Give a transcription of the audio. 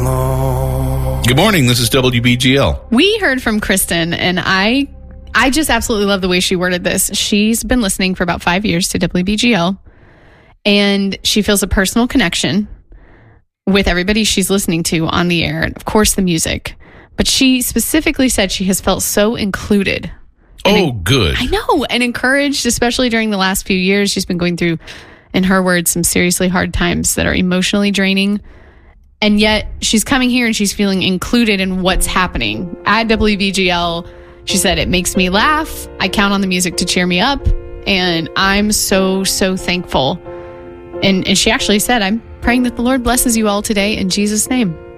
long. Good morning. This is WBGL. We heard from Kristen, and I just absolutely love the way she worded this. She's been listening for about 5 years to WBGL, and she feels a personal connection with everybody she's listening to on the air, and of course the music. But she specifically said she has felt so included. Good. I know, and encouraged, especially during the last few years. She's been going through, in her words, some seriously hard times that are emotionally draining. And yet she's coming here and she's feeling included in what's happening at WBGL. She said, it makes me laugh. I count on the music to cheer me up. And I'm so, so thankful. And she actually said, I'm praying that the Lord blesses you all today in Jesus' name.